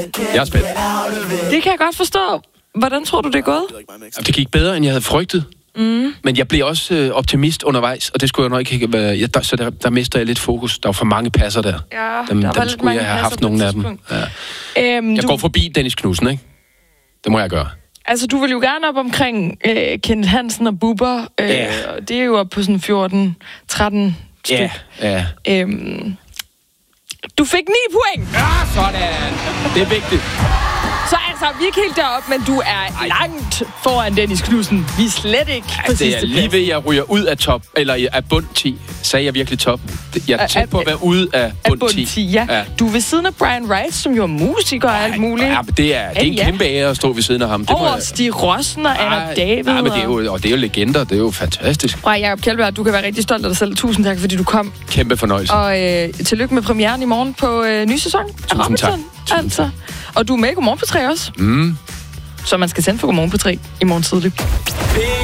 Jeg er spændt. Det kan jeg godt forstå. Hvordan tror du, det er gået? Det gik bedre, end jeg havde frygtet. Men jeg blev også optimist undervejs, og det skulle jeg nok ikke være. Så der mister jeg lidt fokus. Der var for mange passer der. Ja, dem skulle jeg have haft nogle af dem. Ja. Jeg går forbi Dennis Knudsen, ikke? Det må jeg gøre. Altså, du vil jo gerne op omkring Kenneth Hansen og Bubber. Det er jo op på sådan 14-13 styk. Ja. Du fik 9 point! Ja, sådan! Det er vigtigt. Så altså, vi er ikke helt deroppe, men du er langt foran Dennis Knudsen. Vi er slet ikke på sidste plads. Det er lige ved, jeg ryger ud af top, eller af bund 10. Sagde jeg virkelig top? Jeg er tæt på at være ude af bund 10. Ja. Du er ved siden af Brian Rice, som jo er musiker og alt muligt. Ja, men det er en kæmpe ære at stå ved siden af ham. Det over Stig Rossen og Anna David. Ja, men det er jo legender. Det er jo fantastisk. Jacob Kjeldberg, du kan være rigtig stolt af dig selv. Tusind tak, fordi du kom. Kæmpe fornøjelse. Og tillykke med premieren i morgen på ny sæson. Tusind tak. Altså. Og du er med i Godmorgen på 3 også. Så man skal sende for Godmorgen på 3 i morgen tidlig.